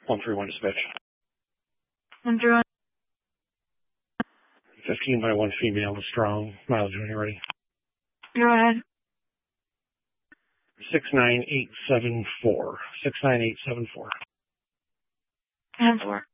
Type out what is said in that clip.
131 dispatch. 131. 15 by 1 female, strong. Mileage when you're ready. Go ahead. 69874. 69874. 10-4.